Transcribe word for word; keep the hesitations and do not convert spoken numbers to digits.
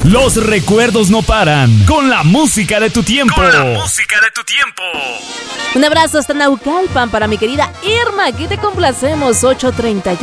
Los recuerdos no paran. Con la música de tu tiempo. Con la música de tu tiempo. Un abrazo hasta Naucalpan para mi querida Irma. Aquí te complacemos, ocho treinta y